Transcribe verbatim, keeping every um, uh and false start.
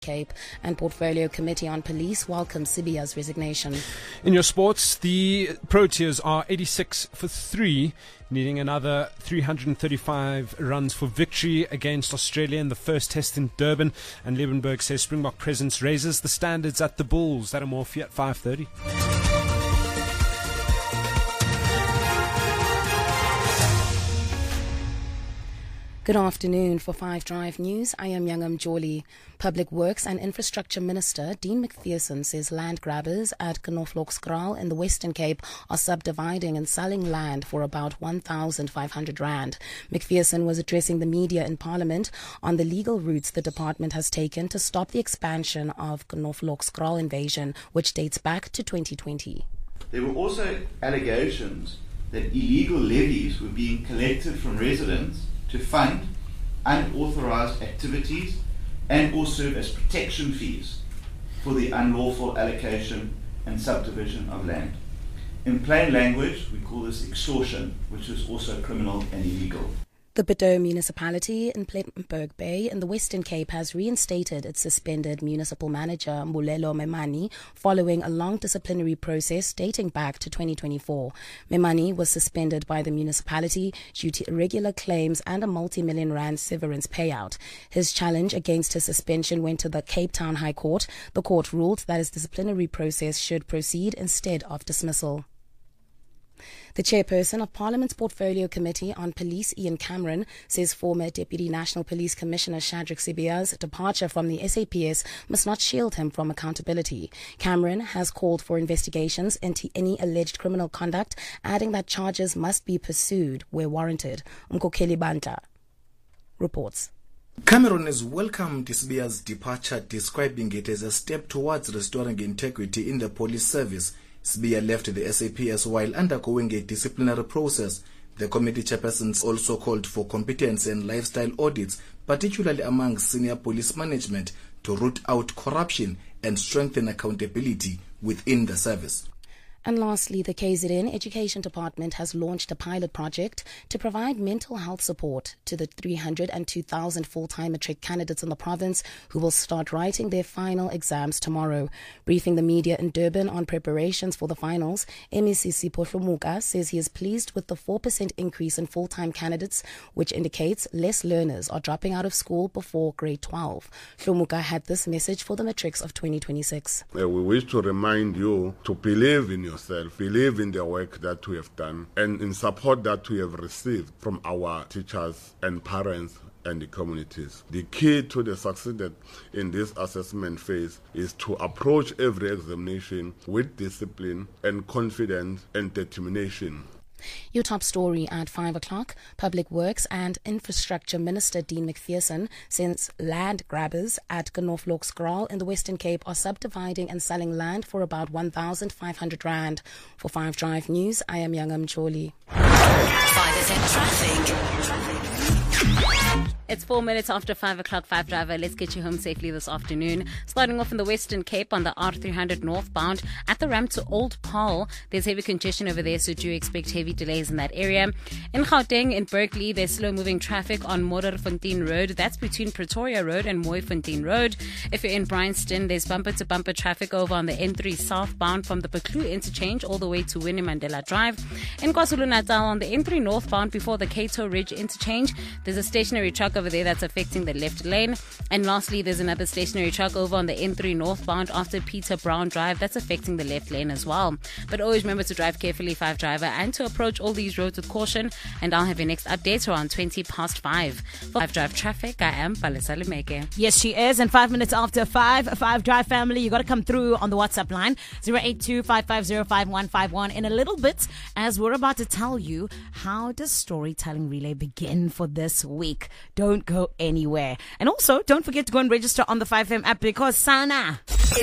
Cape and Portfolio Committee on Police welcomes Sibiya's resignation. In your sports, the Proteas are eighty-six for three, needing another three hundred thirty-five runs for victory against Australia in the first test in Durban. And Liebenberg says Springbok presence raises the standards at the Bulls. That and more for you at five thirty. Good afternoon. For Five Drive News, I am Youngam Jolly. Public Works and Infrastructure Minister Dean McPherson says land grabbers at Knoflokskraal in the Western Cape are subdividing and selling land for about one thousand five hundred rand. McPherson was addressing the media in Parliament on the legal routes the department has taken to stop the expansion of Knoflokskraal invasion, which dates back to twenty twenty. There were also allegations that illegal levies were being collected from residents to fund unauthorized activities and or serve as protection fees for the unlawful allocation and subdivision of land. In plain language, we call this extortion, which is also criminal and illegal. The Bito municipality in Plettenberg Bay in the Western Cape has reinstated its suspended municipal manager Mbulelo Memani following a long disciplinary process dating back to twenty twenty-four. Memani was suspended by the municipality due to irregular claims and a multi-million rand severance payout. His challenge against his suspension went to the Cape Town High Court. The court ruled that his disciplinary process should proceed instead of dismissal. The chairperson of Parliament's Portfolio Committee on Police, Ian Cameron, says former Deputy National Police Commissioner Shadrack Sibiya's departure from the S A P S must not shield him from accountability. Cameron has called for investigations into any alleged criminal conduct, adding that charges must be pursued where warranted. Umkokeli Bantla reports. Cameron has welcomed Sibiya's departure, describing it as a step towards restoring integrity in the police service. Sibiya left the S A P S while undergoing a disciplinary process. The committee chairpersons also called for competence and lifestyle audits, particularly among senior police management, to root out corruption and strengthen accountability within the service. And lastly, the K Z N Education Department has launched a pilot project to provide mental health support to the three hundred two thousand full-time matric candidates in the province who will start writing their final exams tomorrow. Briefing the media in Durban on preparations for the finals, M E C C Pohlumuka says he is pleased with the four percent increase in full-time candidates, which indicates less learners are dropping out of school before grade twelve. Hlumuka had this message for the matrics of twenty twenty-six. Uh, we wish to remind you to believe in your yourself, believe in the work that we have done and in support that we have received from our teachers and parents and the communities. The key to the success in this assessment phase is to approach every examination with discipline and confidence and determination. Your top story at five o'clock. Public Works and Infrastructure Minister Dean McPherson says land grabbers at Knoflokskraal in the Western Cape are subdividing and selling land for about one thousand five hundred rand. For Five Drive News, I am Youngam Jolly. Five is in traffic. Traffic. It's four minutes after five o'clock, Five Driver. Let's get you home safely this afternoon. Starting off in the Western Cape on the R three hundred northbound at the ramp to Old Paarl. There's heavy congestion over there, so do expect heavy delays in that area. In Gauteng, in Berkeley, there's slow-moving traffic on Modderfontein Road. That's between Pretoria Road and Mooifontein Road. If you're in Bryanston, there's bumper-to-bumper traffic over on the N three southbound from the Buccleuch interchange all the way to Winnie Mandela Drive. In KwaZulu-Natal, on the N three northbound before the Cato Ridge interchange, there's a stationary truck over there that's affecting the left lane. And lastly, there's another stationary truck over on the N three northbound after Peter Brown Drive that's affecting the left lane as well. But always remember to drive carefully, Five Driver, and to approach all these roads with caution. And I'll have your next update around twenty past five. For Five Drive Traffic, I am Palesa Lemeke. Yes, she is. And five minutes after five, Five Drive family, you got to come through on the WhatsApp line zero eight two, five five zero, five one five one in a little bit, as we're about to tell you how does Storytelling Relay begin for this week. Don't go anywhere. And also, don't forget to go and register on the five M app because Sana